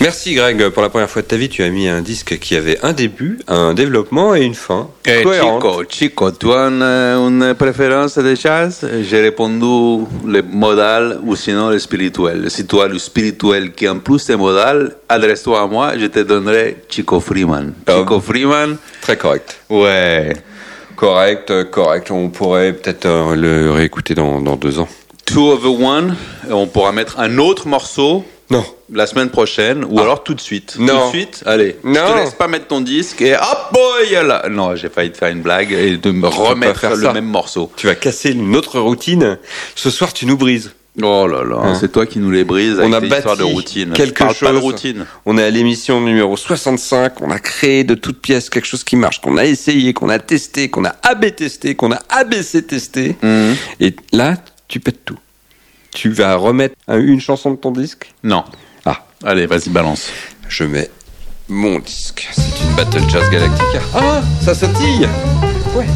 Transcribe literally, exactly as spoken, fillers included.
Merci Greg, pour la première fois de ta vie, tu as mis un disque qui avait un début, un développement et une fin. Eh, cohérente. Chico, Chico, tu as une, une préférence de jazz? J'ai répondu le modal ou sinon le spirituel. Si tu as le spirituel qui en plus est modal, adresse-toi à moi, je te donnerai Chico Freeman. Chico Oh. Freeman. Très correct. Ouais. Correct, euh, correct. On pourrait peut-être euh, le réécouter dans, dans deux ans. Two of the One. On pourra mettre un autre morceau. Non. La semaine prochaine, ou Ah. alors tout de suite. Non. Tout de suite, allez. Non. Je te laisse pas mettre ton disque et hop, boy, là. Non, j'ai failli te faire une blague et de me remettre faire le ça. même morceau. Tu vas casser une autre routine. Ce soir, tu nous brises. Oh là là, Hein. c'est toi qui nous les brises avec On a tes bâti histoires de routine. quelque Je parle chose. pas de routine. On est à l'émission numéro soixante-cinq. On a créé de toutes pièces quelque chose qui marche, qu'on a essayé, qu'on a testé, qu'on a A B testé, qu'on a A B C testé. Mhm. Et là, tu pètes tout. Tu vas remettre un- une chanson de ton disque. Non. Ah, Allez, vas-y, balance. je mets mon disque. C'est une Battle Jazz Galactica. Ah, ça sautille.